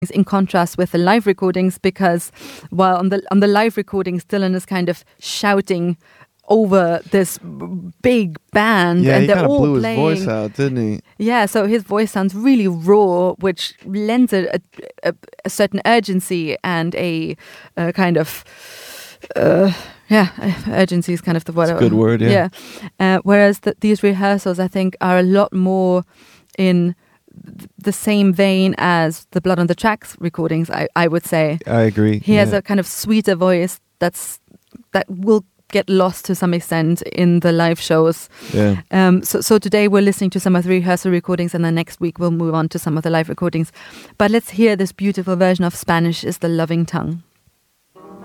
in contrast with the live recordings, because while on the live recordings, Dylan is kind of shouting over this big band, Yeah, and he they're kind of all blew playing. his voice out, didn't he? Yeah, so his voice sounds really raw, which lends a certain urgency and a kind of urgency is kind of the word. It's a good word, yeah. Whereas these rehearsals, I think, are a lot more in the same vein as the Blood on the Tracks recordings, I would say. I agree. He has a kind of sweeter voice that will get lost to some extent in the live shows. Yeah. So today we're listening to some of the rehearsal recordings, and then next week we'll move on to some of the live recordings. But let's hear this beautiful version of Spanish is the Loving Tongue.